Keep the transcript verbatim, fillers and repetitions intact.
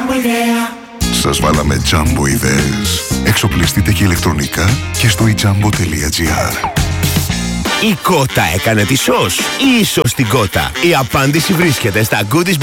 Jumbo ιδέα. Σας βάλαμε Jumbo ιδέες. Εξοπλιστείτε και ηλεκτρονικά και στο e jumbo τελεία gr. Η κότα έκανε τη σως ή ίσως την κότα? Η απάντηση βρίσκεται στα Goodies